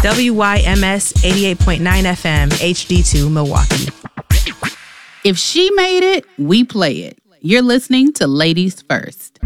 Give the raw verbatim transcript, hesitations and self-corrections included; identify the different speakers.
Speaker 1: W Y M S eighty-eight point nine F M, H D two, Milwaukee.
Speaker 2: If she made it, we play it. You're listening to Ladies First.